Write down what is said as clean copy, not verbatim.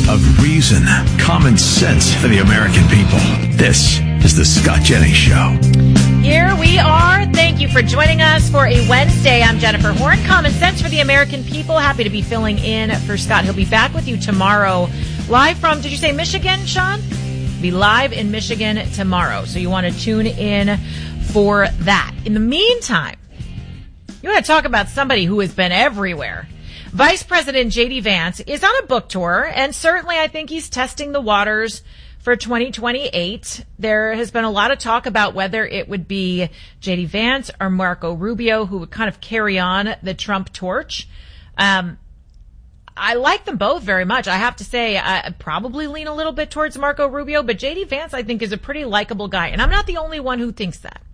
of reason, common sense for the American people. This is the Scott Jennings Show. Here we are. Thank you for joining us for a Wednesday. I'm Jennifer Horn. Common sense for the American people. Happy to be filling in for Scott. He'll be back with you tomorrow. Live from, did you say Michigan, Sean? Be live in Michigan tomorrow. So you want to tune in for that. In the meantime, you want to talk about somebody who has been everywhere. Vice President J.D. Vance is on a book tour, and certainly I think he's testing the waters for 2028. There has been a lot of talk about whether it would be J.D. Vance or Marco Rubio who would kind of carry on the Trump torch. I like them both very much. I have to say, I probably lean a little bit towards Marco Rubio, but J.D. Vance, I think, is a pretty likable guy. And I'm not the only one who thinks that.